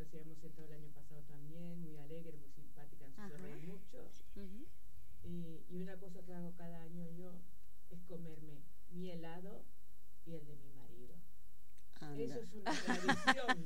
nos habíamos sentado el año pasado también, muy alegre, muy simpática, nos hizo reír mucho. Y una cosa que hago cada año yo es comerme mi helado y el de mi marido. Anda. Eso es una tradición.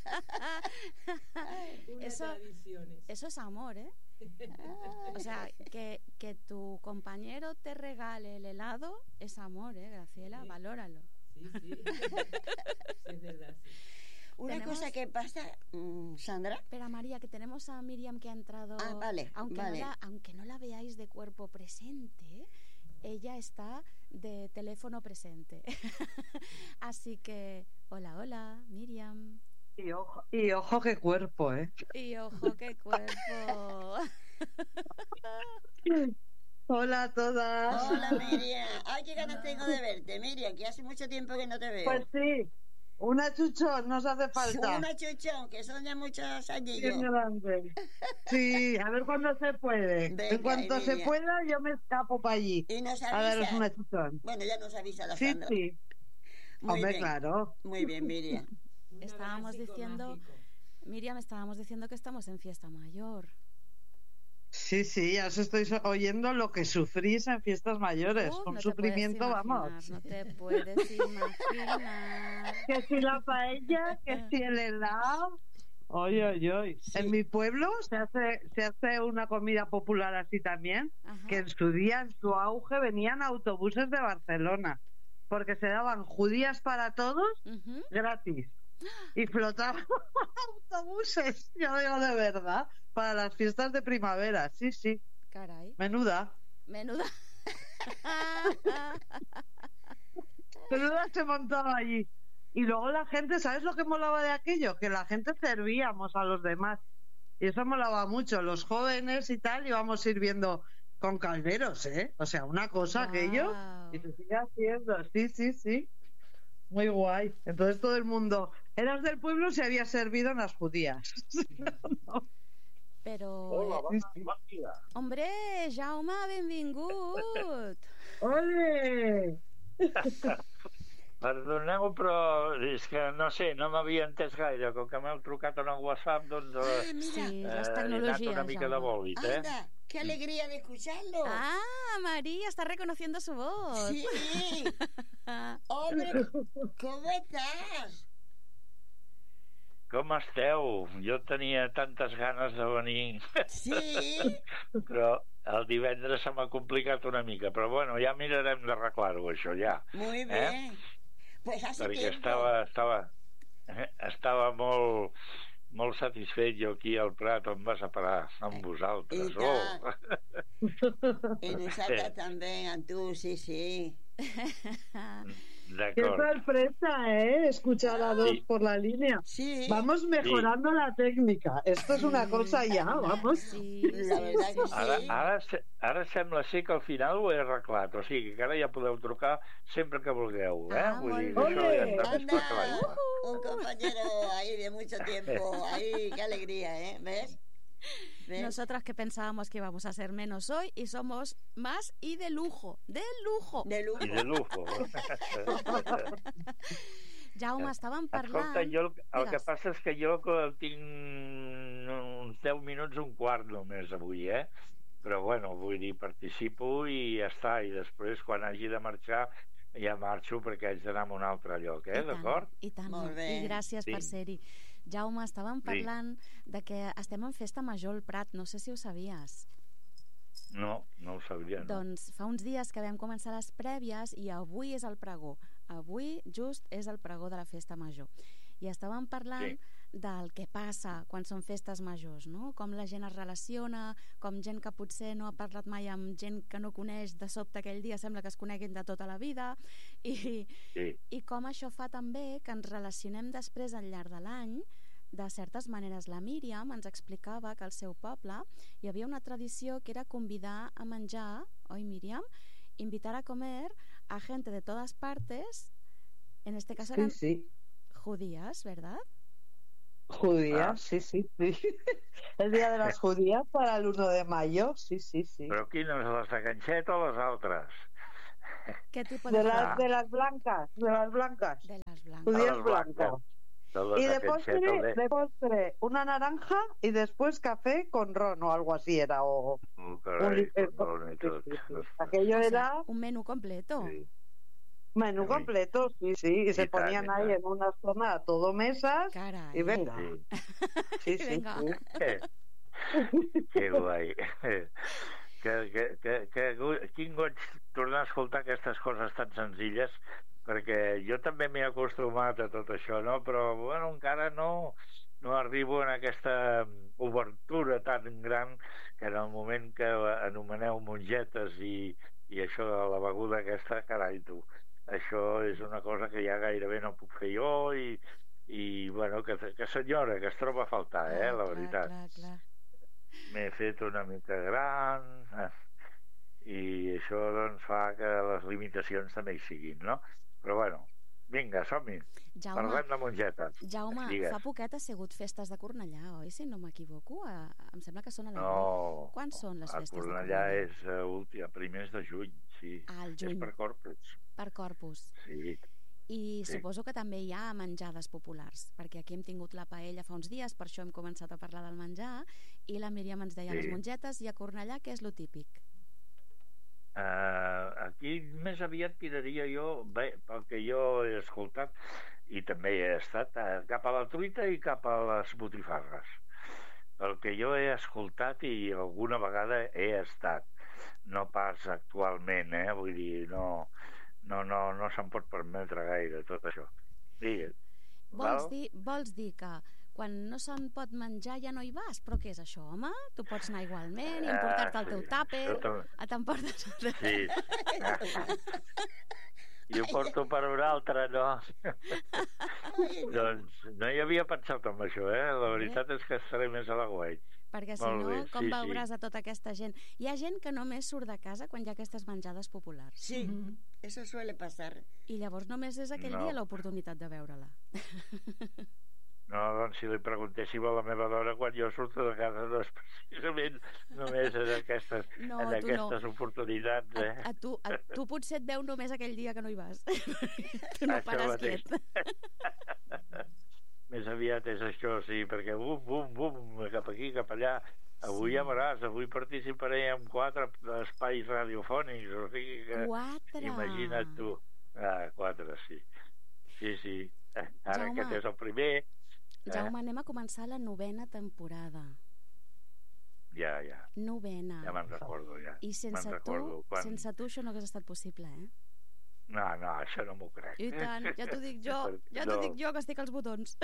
Eso es amor, ¿eh? O sea, que tu compañero te regale el helado es amor, ¿eh, Graciela? Sí. Valóralo. Sí. Es verdad, sí. Una cosa que pasa, Sandra. Espera, María, que tenemos a Miriam que ha entrado. Vale. Aunque no la veáis de cuerpo presente, ella está de teléfono presente. Así que, hola, Miriam. Y ojo qué cuerpo, ¿eh? Y ojo qué cuerpo. Hola a todas. Hola, Miriam. Ay, qué ganas tengo de verte, Miriam, que hace mucho tiempo que no te veo. Pues sí, una chuchón nos hace falta. Una chuchón, que son ya muchos años. Bien grande. Sí, a ver cuándo se puede. Venga, en cuanto se pueda, yo me escapo para allí. Y nos avisa. A daros una chuchón. Bueno, ya nos avisa la Sandra. Sí. Hombre, bien. Claro. Muy bien, Miriam. Estábamos diciendo que estamos en fiesta mayor. Sí, ya os estoy oyendo lo que sufrís en fiestas mayores. Un sufrimiento, vamos. No te puedes imaginar. Que si la paella, que si el helado. Oye. Sí. En mi pueblo se hace una comida popular así también. Ajá. Que en su día, en su auge, venían autobuses de Barcelona. Porque se daban judías para todos gratis. Y flotaban autobuses, yo digo de verdad, para las fiestas de primavera. Sí. Caray. Menuda se montaba allí. Y luego la gente, ¿sabes lo que molaba de aquello? Que la gente servíamos a los demás. Y eso molaba mucho. Los jóvenes y tal íbamos sirviendo con calderos, ¿eh? O sea, una cosa aquello. Y se sigue haciendo. Sí. Muy guay. Entonces todo el mundo, eras del pueblo, se había servido en las judías. No. Però... Hola, bon dia. Hombre, Jaume, benvingut. Ole! Perdoneu, però és que no sé, no m'havia entès gaire. Com que m'heu trucat en el WhatsApp, doncs sí, les he anat una mica de bòlit, eh? Anda, qué alegría de escucharlo. Ah, María, está reconociendo su voz. Sí. Hombre, ¿cómo estás? Com esteu? Jo tenia tantes ganes de venir. Sí? Però el divendres se m'ha complicat una mica. Però bueno, ja mirarem d'arreglar-ho, això, ja. Muy bien. Pues hace perquè tiempo. estava molt satisfet jo aquí al Prat on vas a parar amb vosaltres. Y nosotras también, a tú, sí. Qué sorpresa, escuchar a dos por la línea. Sí. Vamos mejorando la técnica. Esto es una cosa ya, vamos. Sí, la verdad que sí. Ara sembla ser que al final ho he arreglat, o sigui que ara ja podeu trucar sempre que vulgueu, Vull dir, això ja està clar. Un compañero ahí de mucho tiempo, ahí, qué alegría, ¿ves? Nosotras que pensábamos que íbamos a ser menos hoy y somos más y de lujo. I de lujo. Jaume, estàvem parlant... Escolta, el que passa és que jo tinc uns 10 minuts, un quart només avui, però bueno, vull dir, participo i ja està, i després quan hagi de marxar ja marxo perquè haig d'anar a un altre lloc, d'acord? I tant, i gràcies per ser-hi. Jaume, estàvem parlant de que estem en festa major al Prat, no sé si ho sabies. No ho sabia, no. Doncs fa uns dies que vam començar les prèvies i avui és el pregó. Avui just és el pregó de la festa major. I estàvem parlant del que passa quan són festes majors, no? Com la gent es relaciona, com gent que potser no ha parlat mai amb gent que no coneix, de sobte aquell dia sembla que es coneguin de tota la vida, i com això fa també que ens relacionem després al llarg de l'any de certes maneres. La Míriam ens explicava que al seu poble hi havia una tradició que era convidar a menjar, oi, Míriam? Invitar a comer a gente de todas partes, en este caso eran judías, ¿verdad? Judías, sí. El día de las judías para el 1 de mayo, sí. Però quines, les de ganxet o les altres? ¿Qué tipo de las blancas? De las blancas. De las blancas. Judías blancas. Y de postre una naranja y después café con ron o algo así era. O carai, aquello era un menú completo. Sí. Menú completo, sí. Y se ponían ahí en una zona todo mesas. Carai. Y venga. Sí. Venga. Que guai. Quin goig tornar a escoltar aquestes coses tan senzilles, perquè jo també m'he acostumat a tot això, no? Però, bueno, encara no arribo en aquesta obertura tan gran que en el moment que anomeneu mongetes i això de la beguda aquesta, carai, tu, això és una cosa que ja gairebé no puc fer jo i bueno, que senyora, que es troba a faltar, la veritat. Clar. M'he fet una mica gran i això doncs fa que les limitacions també hi siguin, no? Però bueno, vinga, som-hi. Parlem de mongetes. Jaume, fa poquet ha sigut festes de Cornellà, oi? Si no m'equivoco, em sembla que són a l'abril. No. Quan són les festes de Cornellà? És a primers de juny, sí. Al juny. És per Corpus. Per Corpus. Sí. I suposo que també hi ha menjades populars, perquè aquí hem tingut la paella fa uns dies, per això hem començat a parlar del menjar, i la Míriam ens deia les mongetes, i a Cornellà què és lo típic? Aquí més aviat tiraria jo, bé, pel que jo he escoltat, i també he estat, cap a la truita i cap a les botifarres. Pel que jo he escoltat i alguna vegada he estat, no pas actualment, vull dir, no se'n pot permetre gaire tot això. Digues. Vols dir que quan no se'n pot menjar ja no hi vas? Però què és això, home? Tu pots anar igualment i emportar-te el teu tàper, t'emportes... Sí. Jo porto per un altre, no? Doncs no hi havia pensat en això, La veritat és que estaré més a l'aguait. Perquè si no, com veuràs a tota aquesta gent? Hi ha gent que només surt de casa quan hi ha aquestes menjades populars. Sí, eso suele pasar. I llavors només és aquell dia l'oportunitat de veure-la. No, doncs si li preguntéssim a la meva dona quan jo surto de casa no és precisament només en aquestes oportunitats. Tu potser et veu només aquell dia que no hi vas. Tu no pares quiet. Més aviat és això, sí, perquè bum, cap aquí, cap allà. Avui ja veràs, avui participaré en 4 espais radiofònics, o sigui que... 4? Imagina't tu. 4, sí. Sí. Ara Jaume, aquest és el primer. Jaume, anem a començar la 9ª temporada. Ja. 9ª. Ja me'n recordo, ja. I sense tu això no hagués estat possible, No, això no m'ho crec. I tant, ja t'ho dic jo, que estic als botons.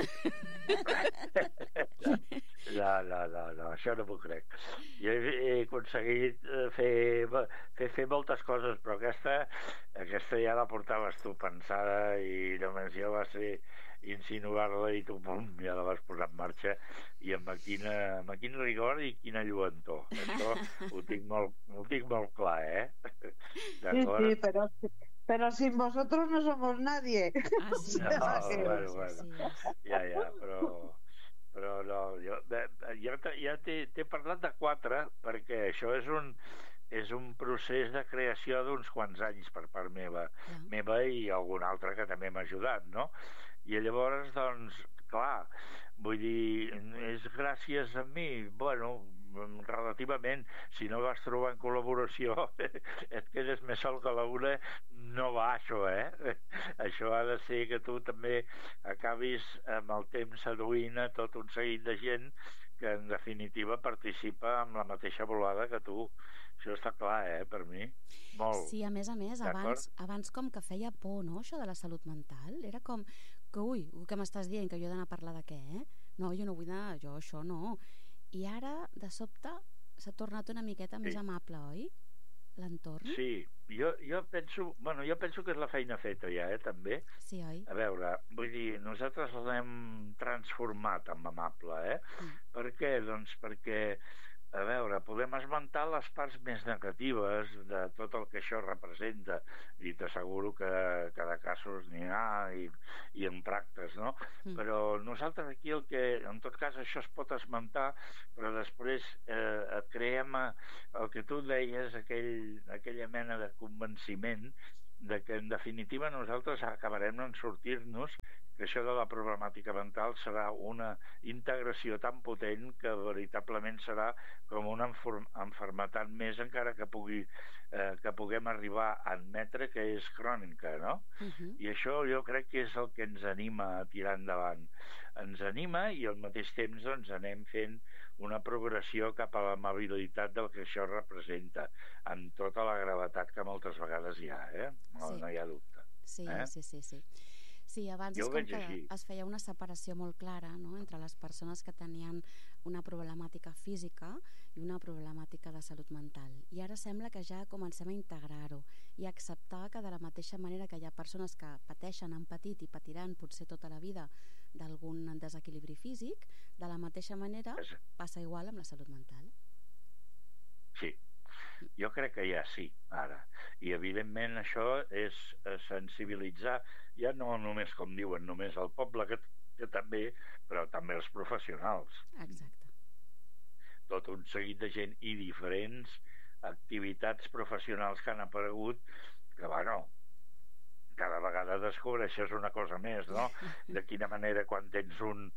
No, això no m'ho crec. Jo he aconseguit fer moltes coses, però aquesta ja la portaves tu pensada i només jo va ser insinuar-la i tu, pum, ja la vas posar en marxa i amb quin rigor i quina lluentor. Això ho tinc molt clar, Sí, pero sin vosotros no somos nadie. Sí. Bueno. Ja, però no, jo ja t'he parlat de 4 perquè això és un procés de creació d'uns quants anys per part meva i algun altre que també m'ha ajudat, no? I llavors, doncs, clar, vull dir, és gràcies a mi, bueno, relativament, si no vas trobar en col·laboració et quedes més sol que la una, no va això, Això ha de ser que tu també acabis amb el temps seduint a tot un seguit de gent que en definitiva participa amb la mateixa volada que tu. Això està clar, per mi. Molt. Sí, a més, abans com que feia por, no?, això de la salut mental. Era com que, què m'estàs dient, que jo he d'anar a parlar de què, No, jo no vull anar, jo això no. I ara, de sobte, s'ha tornat una miqueta més amable, oi? L'entorn? Sí, jo penso que és la feina feta ja, també. Sí, oi? A veure, vull dir, nosaltres l'hem transformat en amable, Per què? Doncs perquè, a veure, podem esmentar les parts més negatives de tot el que això representa i t'asseguro que cada casos n'hi ha i en tractes, no? Però nosaltres aquí en tot cas això es pot esmentar, però després creem el que tu deies, aquella mena de convenciment de que en definitiva nosaltres acabarem en sortir-nos, que això de la problemàtica mental serà una integració tan potent que veritablement serà com una enfermetat més, encara que puguem arribar a admetre que és crònica, no? I això jo crec que és el que ens anima a tirar endavant. Ens anima i al mateix temps doncs, anem fent una progressió cap a l'amabilitat del que això representa, amb tota la gravetat que moltes vegades hi ha, no hi ha dubte. Sí. Sí, abans és com que es feia una separació molt clara, no?, entre les persones que tenien una problemàtica física i una problemàtica de salut mental. I ara sembla que ja comencem a integrar-ho i a acceptar que de la mateixa manera que hi ha persones que pateixen, han patit i patiran potser tota la vida d'algun desequilibri físic, de la mateixa manera passa igual amb la salut mental. Sí. Jo crec que ja sí, ara. I evidentment això és sensibilitzar, ja no només, com diuen, només el poble, que també, però també els professionals. Exacte. Tot un seguit de gent i diferents activitats professionals que han aparegut, que, bueno, cada vegada descobreixes una cosa més, no? De quina manera, quan tens un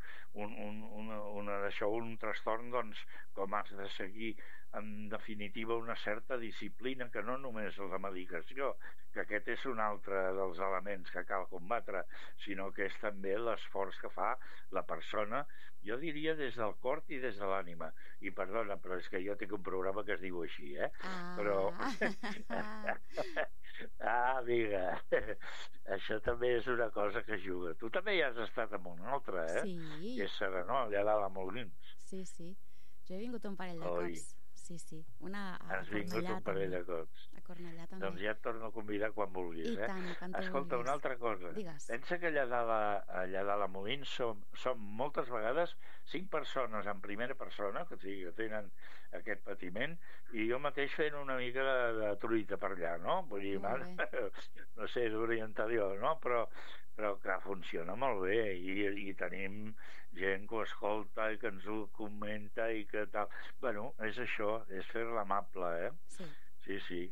trastorn, doncs, com has de seguir en definitiva una certa disciplina, que no només la medicació, que aquest és un altre dels elements que cal combatre, sinó que és també l'esforç que fa la persona, jo diria des del cor i des de l'ànima. I perdona, però és que jo tinc un programa que es diu així, però... amiga, això també és una cosa que juga. Tu també hi has estat en una altra, Sí. Que és Serenó, allà dalt a Molins. Sí. Jo he vingut un parell de cops. Sí. Has vingut un parell de cops. A Cornellà també. Doncs ja et torno a convidar quan vulguis. I tant, quan Escolta, vulguis. una altra cosa. Digues. Pensa que allà dalt a Molins som moltes vegades 5 persones en primera persona, que tenen aquest patiment, i jo mateix fent una mica de truita per allà, no? Vull dir, no sé, d'orientador, no? Però que funciona molt bé i tenim gent que ho escolta i que ens ho comenta i que tal. Bueno, és això, és fer-la amable, Sí.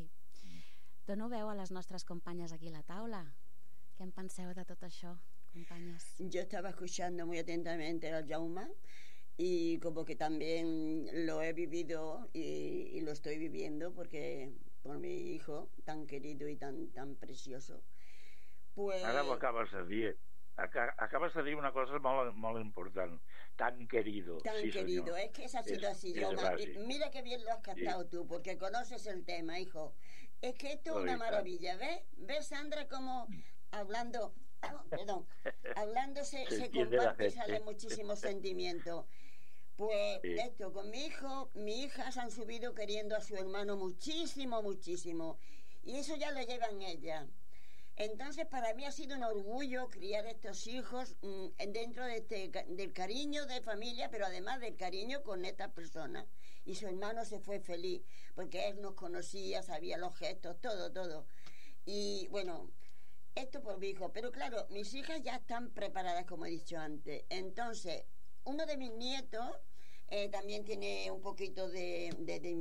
Dono veu a les nostres companyes aquí a la taula. Què en penseu de tot això, companyes? Yo estaba escuchando muy atentamente al Jaume y como que también lo he vivido y lo estoy viviendo porque por mi hijo tan querido y tan precioso. Pues... Ara ho acabes de dir. Acabas de dir una cosa molt important. Tan querido. Tan sí, querido. Señor. Es que es así, mira que bien lo has captado tú, porque conoces el tema, hijo. Es que esto es una maravilla, ¿ves? ¿Ves, Sandra, cómo hablando... hablando se comparte y sale muchísimo sentimiento. Pues esto, con mi hijo, mi hija se han subido queriendo a su hermano muchísimo. Y eso ya lo llevan ella. Entonces, para mí ha sido un orgullo criar estos hijos dentro del cariño de familia, pero además del cariño con estas personas. Y su hermano se fue feliz, porque él nos conocía, sabía los gestos, todo. Y bueno, esto por mi hijo. Pero claro, mis hijas ya están preparadas, como he dicho antes. Entonces, uno de mis nietos también tiene un poquito de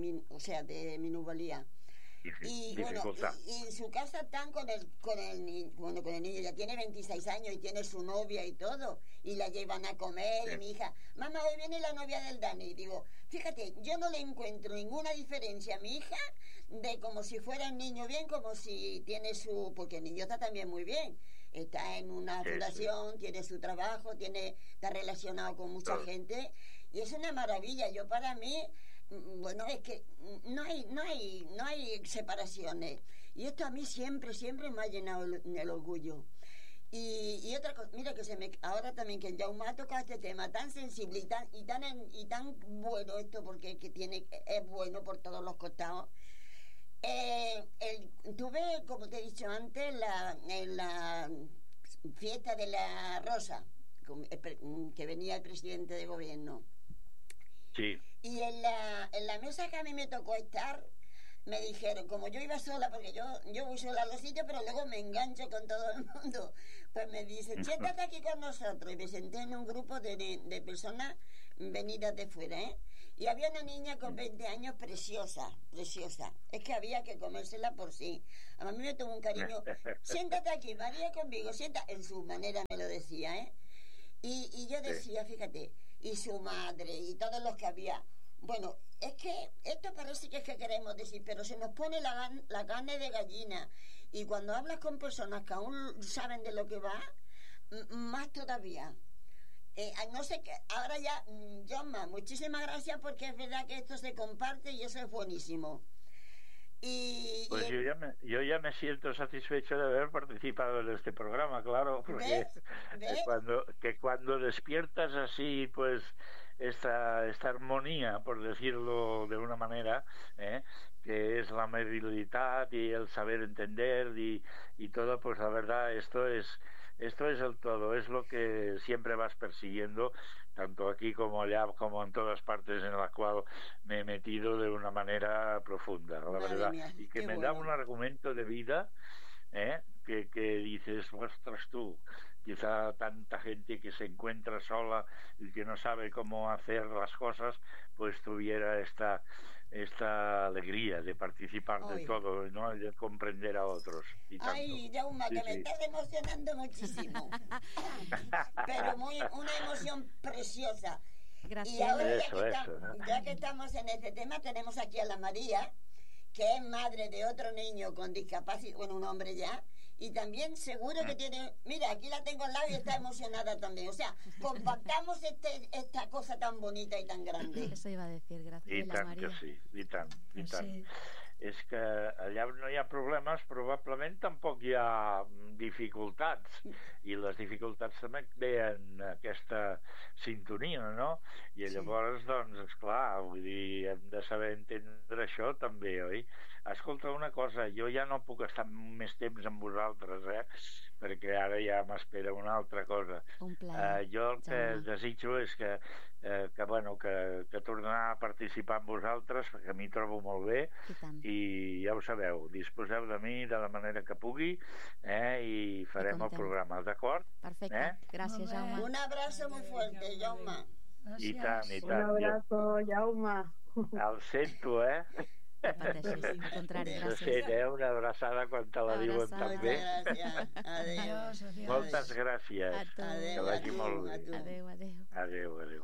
minusvalía. Y bueno, y en su casa están con el niño, ya tiene 26 años y tiene su novia y todo, y la llevan a comer, y mi hija, mamá, hoy viene la novia del Dani, y digo, fíjate, yo no le encuentro ninguna diferencia a mi hija de como si fuera el niño bien, como si tiene porque el niño está también muy bien, está en una fundación, tiene su trabajo, está relacionado con mucha gente, y es una maravilla. Yo, para mí, bueno, es que no hay separaciones, y esto a mí siempre me ha llenado el orgullo. Y otra cosa, mira que ahora también que Jaume ha tocado este tema tan sensible y tan bueno esto, porque es bueno por todos los costados. Tuve, como te he dicho antes, en la fiesta de la Rosa, que venía el presidente de gobierno. Sí. Y en la mesa que a mí me tocó estar, me dijeron, como yo iba sola, porque yo voy sola a los sitios, pero luego me engancho con todo el mundo, pues me dicen, siéntate aquí con nosotros, y me senté en un grupo de personas venidas de fuera, Y había una niña con 20 años preciosa, preciosa. Es que había que comérsela por sí. A mí me tomó un cariño. Siéntate aquí, María, conmigo, siéntate. En su manera me lo decía, ¿eh? Y yo decía, fíjate, y su madre, y todos los que había. Bueno, es que esto parece que es que queremos decir, pero se nos pone la carne de gallina. Y cuando hablas con personas que aún saben de lo que va, más todavía. No sé qué, ahora ya, Jaume, muchísimas gracias porque es verdad que esto se comparte y eso es buenísimo. Pues yo ya me siento satisfecho de haber participado en este programa, claro, porque ¿ves? Cuando despiertas así, pues esta armonía, por decirlo de una manera, que es la amabilidad y el saber entender y todo, pues la verdad, esto es el todo, es lo que siempre vas persiguiendo, tanto aquí como allá, como en todas partes en la cual me he metido de una manera profunda, la verdad. Mía, y que me da un argumento de vida, que dices, ostras tú, quizá tanta gente que se encuentra sola y que no sabe cómo hacer las cosas, pues tuviera esta alegría de participar de todo, ¿no? Y de comprender a otros. Ay, Jaume, que me estás emocionando muchísimo. Pero una emoción preciosa. Gracias. Y ahora ya que estamos en este tema, tenemos aquí a la María, que es madre de otro niño con discapacidad, bueno, un hombre ya, y también seguro que tiene, mira, aquí la tengo al lado y está emocionada también. O sea, compactamos esta cosa tan bonita y tan grande. Eso iba a decir, gracias, María. Sí, i tant. Sí. És que allà no hi ha problemes, probablement tampoc hi ha dificultats, i les dificultats també veien aquesta sintonia, no? I llavors, doncs, esclar, vull dir, hem de saber entendre això també, oi? Escolta, una cosa, jo ja no puc estar més temps amb vosaltres, perquè ara ja m'espera una altra cosa. Un plaer. Jo el que desitjo és que tornar a participar amb vosaltres, perquè a mi trobo molt bé, i ja ho sabeu, disposeu de mi de la manera que pugui, i farem el programa, d'acord? Perfecte, gràcies, Jaume. Un abrazo muy fuerte, Jaume. I tant, i tant. Un abrazo, Jaume. El sento, No pateixis, al contrari, gràcies. Se sent, una abraçada quan te la diuen també. Adiós. Moltes gràcies. Que vagi molt bé. Adéu.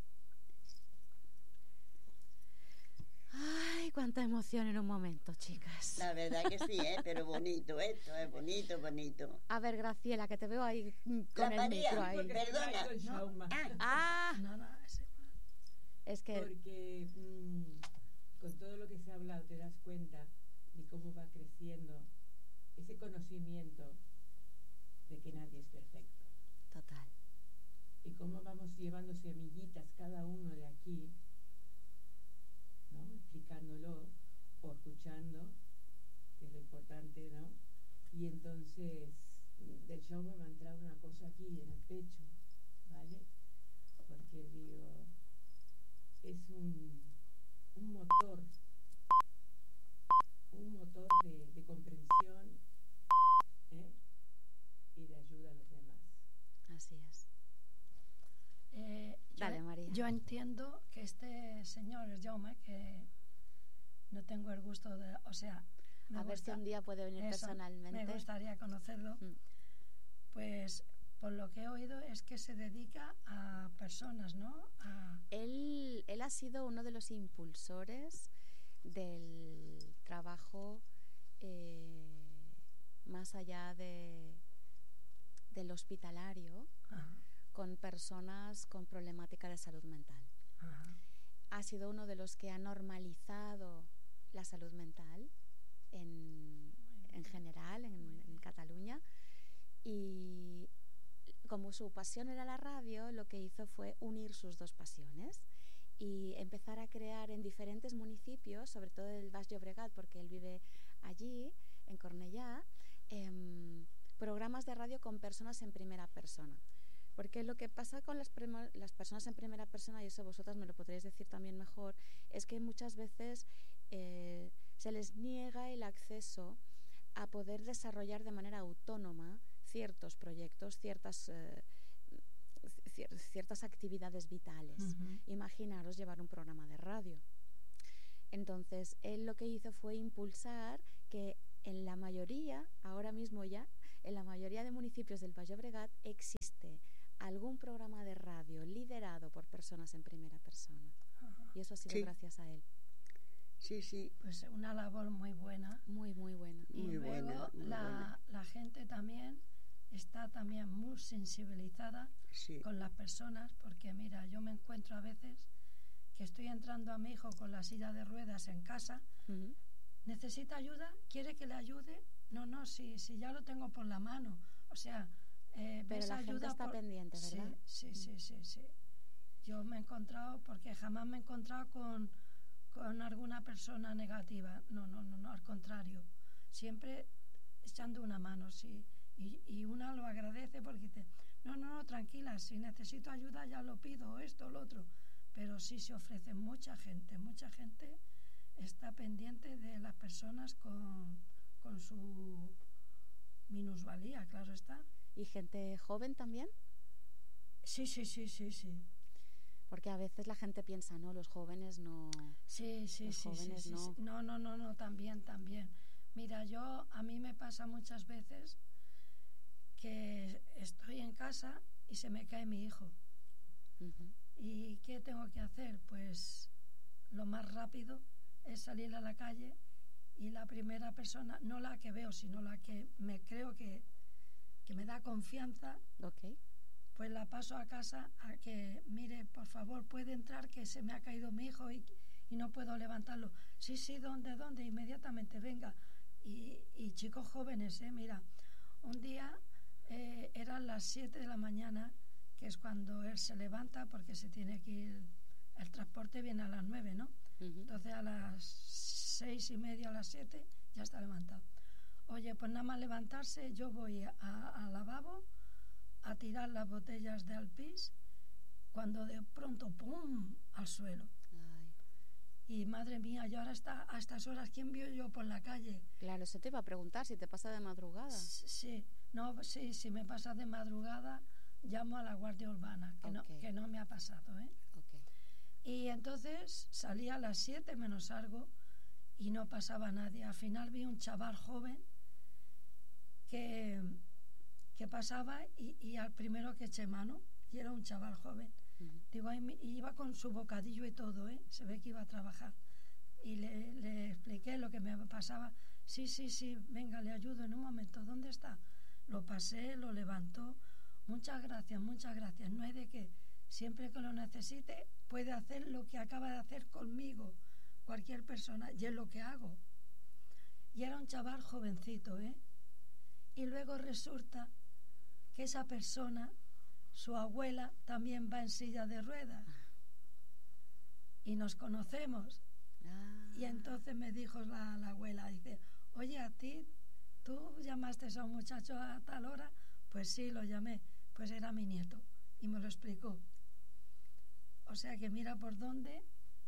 Ay, cuánta emoción en un momento, chicas. La verdad que sí, pero bonito esto, bonito. A ver, Graciela, que te veo ahí con el micro ahí. Perdona. No, es que... Porque con todo lo que se ha hablado te das cuenta de cómo va creciendo ese conocimiento de que nadie es perfecto. Total. Y cómo vamos llevando semillitas cada uno de aquí, ¿no? Explicándolo o escuchando, que es lo importante, ¿no? Y entonces del show me va a entrar una cosa aquí en el pecho, ¿vale? Porque digo, es un motor de comprensión, y de ayuda a los demás. Así es. Dale, María. Yo entiendo que este señor Jaume, que no tengo el gusto de, o sea, a ver si un día puede venir personalmente. Me gustaría conocerlo. Pues por lo que he oído es que se dedica a personas, ¿no? Él ha sido uno de los impulsores del trabajo más allá del hospitalario. Ajá. Con personas con problemática de salud mental. Ajá. Ha sido uno de los que ha normalizado la salud mental en general en Cataluña, y como su pasión era la radio, lo que hizo fue unir sus dos pasiones y empezar a crear en diferentes municipios, sobre todo del Baix Llobregat, porque él vive allí, en Cornellà, programas de radio con personas en primera persona. Porque lo que pasa con las personas en primera persona, y eso vosotras me lo podréis decir también mejor, es que muchas veces se les niega el acceso a poder desarrollar de manera autónoma ciertos proyectos, ciertas actividades vitales. Imaginaros llevar un programa de radio. Entonces, él lo que hizo fue impulsar que en la mayoría, ahora mismo ya, en la mayoría de municipios del Baix Llobregat existe algún programa de radio liderado por personas en primera persona. Y eso ha sido gracias a él. Sí, sí. Pues una labor muy buena. Muy, muy buena. Y muy luego buena. La gente también está también muy sensibilizada con las personas, porque mira, yo me encuentro a veces que estoy entrando a mi hijo con la silla de ruedas en casa, necesita ayuda, quiere que le ayude, no, si ya lo tengo por la mano, o sea, pero la gente está pendiente, ¿verdad? Sí. Yo me he encontrado, porque jamás me he encontrado con alguna persona negativa, no, al contrario, siempre echando una mano, sí, y una lo agradece porque dice, no, tranquila, si necesito ayuda ya lo pido, esto, lo otro, pero sí se ofrece mucha gente está pendiente de las personas con su minusvalía, claro está. ¿Y gente joven también? Sí. Porque a veces la gente piensa, no, los jóvenes no. Sí. No, también. Mira, a mí me pasa muchas veces que estoy en casa y se me cae mi hijo. ¿Y qué tengo que hacer? Pues lo más rápido es salir a la calle y la primera persona, no la que veo, sino la que me creo que me da confianza, pues la paso a casa a que, mire, por favor, puede entrar, que se me ha caído mi hijo y no puedo levantarlo. Sí, ¿dónde? Inmediatamente, venga. Y chicos jóvenes, mira, un día eran las 7 de la mañana, que es cuando él se levanta, porque se tiene que ir, el transporte viene a las 9, ¿no? Entonces a las 6:30, a las 7, ya está levantado. Oye, pues nada más levantarse, yo voy al lavabo a tirar las botellas de Alpís, cuando de pronto, ¡pum!, al suelo. Ay. Y madre mía, yo ahora a estas horas, ¿quién vio yo por la calle? Claro, eso te iba a preguntar, si te pasa de madrugada. Sí, si me pasa de madrugada, llamo a la Guardia Urbana, que no me ha pasado, Y entonces salí a las 7 menos algo y no pasaba nadie. Al final vi un chaval joven que pasaba y al primero que eché mano, y era un chaval joven. Digo, iba con su bocadillo y todo, se ve que iba a trabajar. Y le expliqué lo que me pasaba. Sí, venga, le ayudo en un momento. ¿Dónde está? Lo pasé, lo levantó. Muchas gracias, no hay de qué. Siempre que lo necesite, puede hacer lo que acaba de hacer conmigo, cualquier persona, y es lo que hago. Y era un chaval jovencito, Y luego resulta que esa persona, su abuela, también va en silla de ruedas. Y nos conocemos. Y entonces me dijo la abuela, dice, oye, a ti, ¿tú llamaste a un muchacho a tal hora? Pues sí, lo llamé. Pues era mi nieto. Y me lo explicó. O sea que mira por dónde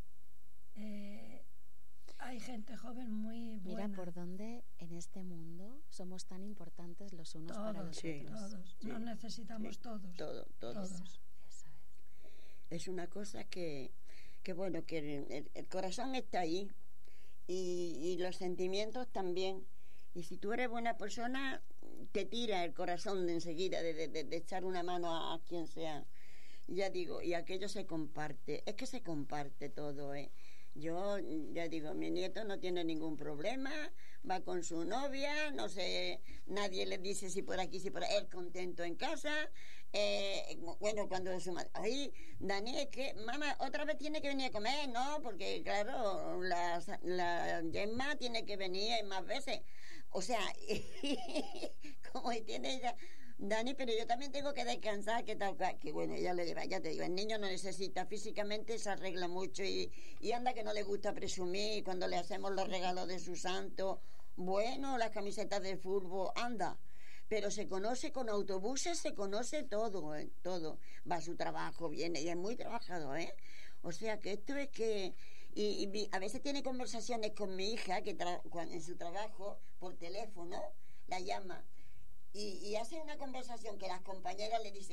hay gente joven muy buena. Mira por dónde en este mundo somos tan importantes los unos para los otros. Todos. Nos necesitamos todos. Todos. Eso es. Es una cosa que bueno, que el corazón está ahí y los sentimientos también. Y si tú eres buena persona, te tira el corazón de enseguida de echar una mano a quien sea. Ya digo, y aquello se comparte. Es que se comparte todo, Yo, ya digo, mi nieto no tiene ningún problema, va con su novia, no sé, nadie le dice si por aquí, si por ahí, él contento en casa. Bueno, cuando su madre, ay, Dani, es que mamá otra vez tiene que venir a comer, ¿no? Porque claro, la Gemma tiene que venir más veces. O sea, como tiene ella, Dani, pero yo también tengo que descansar, que tal, que bueno, ella lo lleva, ya te digo, el niño no necesita físicamente, se arregla mucho y anda que no le gusta presumir cuando le hacemos los regalos de su santo, bueno, las camisetas de fútbol, anda, pero se conoce con autobuses, se conoce todo, todo, va a su trabajo, viene y es muy trabajador, o sea que esto es que, y a veces tiene conversaciones con mi hija, que en su trabajo, por teléfono, la llama, y hace una conversación que las compañeras le dicen,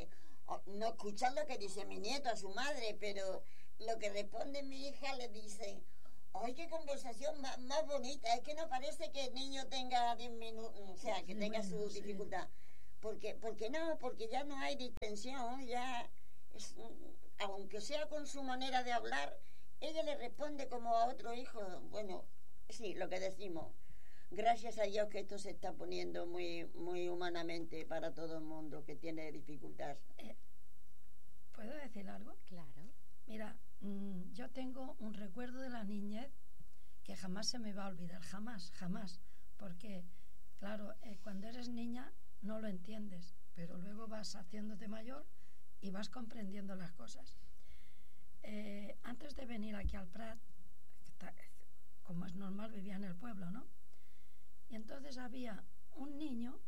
no escuchan lo que dice mi nieto a su madre, pero lo que responde mi hija le dice, ¡ay, qué conversación más bonita! Es que no parece que el niño tenga 10 minutos, o sea, que tenga su dificultad. Porque no, porque ya no hay distensión, ya es, aunque sea con su manera de hablar, ella le responde como a otro hijo. Bueno, sí, lo que decimos. Gracias a Dios que esto se está poniendo muy, muy humanamente para todo el mundo que tiene dificultad. ¿Puedo decir algo? Claro. Mira, yo tengo un recuerdo de la niñez que jamás se me va a olvidar, jamás, jamás. Porque, claro, cuando eres niña no lo entiendes, pero luego vas haciéndote mayor y vas comprendiendo las cosas. Antes de venir aquí al Prat, como es normal, vivía en el pueblo, ¿no? Y entonces había un niño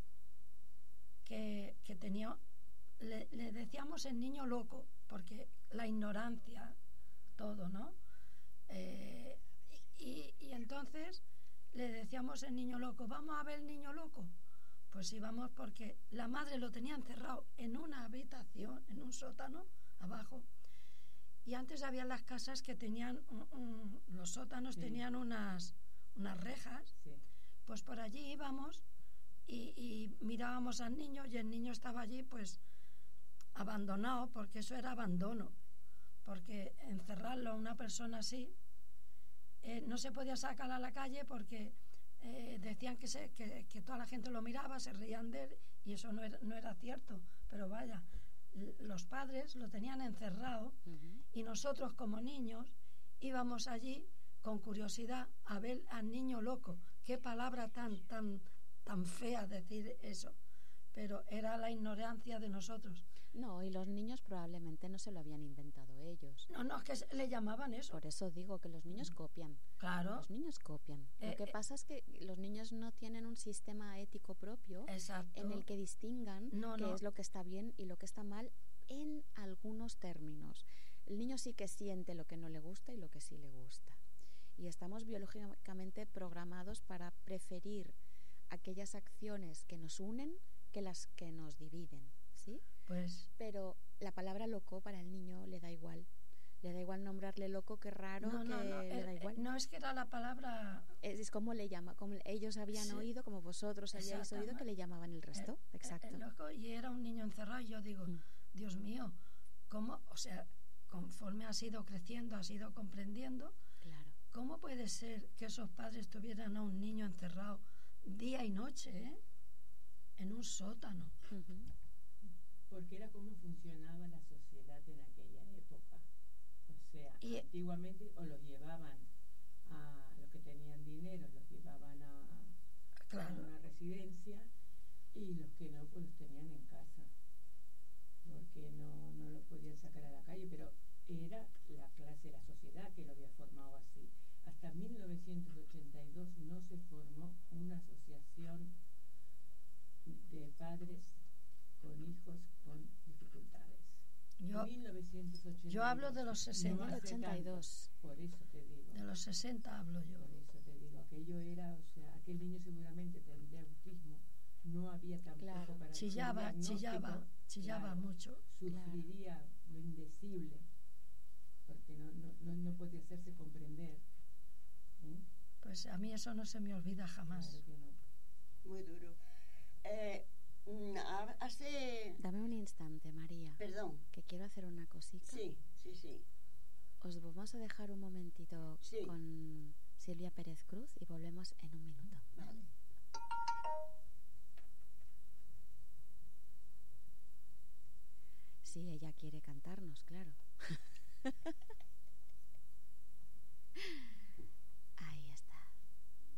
que tenía, le decíamos el niño loco, porque la ignorancia, todo, ¿no? Y entonces le decíamos el niño loco, ¿vamos a ver el niño loco? Pues íbamos porque la madre lo tenía encerrado en una habitación, en un sótano, abajo. Y antes había las casas que tenían, los sótanos tenían unas rejas. Sí. Pues por allí íbamos y mirábamos al niño y el niño estaba allí pues abandonado, porque eso era abandono, porque encerrarlo a una persona así no se podía sacar a la calle porque decían que toda la gente lo miraba, se reían de él y eso no era cierto, pero vaya, los padres lo tenían encerrado y nosotros como niños íbamos allí con curiosidad a ver al niño loco. Qué palabra tan fea decir eso, pero era la ignorancia de nosotros. No, y los niños probablemente no se lo habían inventado ellos. No, es que le llamaban eso. Por eso digo que los niños copian. Claro. Los niños copian. Lo que pasa es que los niños no tienen un sistema ético propio. Exacto. En el que distingan qué es lo que está bien y lo que está mal en algunos términos. El niño sí que siente lo que no le gusta y lo que sí le gusta. Y estamos biológicamente programados para preferir aquellas acciones que nos unen que las que nos dividen, ¿sí? Pues. Pero la palabra loco para el niño le da igual. Le da igual nombrarle loco, qué raro, le da igual. No es que era la palabra. Es como le llama, como ellos habían oído, como vosotros habíais oído que le llamaban el resto. Exacto. Loco, y era un niño encerrado y yo digo, Dios mío, ¿cómo? O sea, conforme has ido creciendo, has ido comprendiendo. Claro. ¿Cómo puede ser que esos padres tuvieran a un niño encerrado día y noche, en un sótano? Porque era como funcionaba la sociedad en aquella época. O sea, antiguamente o los llevaban a los que tenían dinero, los llevaban a una residencia, y los que no, pues los tenían en casa, porque no los podían sacar a la calle, pero era la clase, la sociedad que lo había formado así. Hasta 1982 no se formó una asociación de padres con hijos con dificultades. Yo hablo de los 60. No 82. Por eso te digo. De los 60 hablo yo. Por eso te digo, aquello era, o sea, aquel niño seguramente tendría autismo, no había tampoco para chillaba claro, mucho. Sufriría lo indecible, porque no podía hacerse comprender. Pues a mí eso no se me olvida jamás. Claro que no. Muy duro. Dame un instante, María. Perdón. Que quiero hacer una cosita. Sí. Os vamos a dejar un momentito con Silvia Pérez Cruz y volvemos en un minuto. Vale. Sí, ella quiere cantarnos, claro.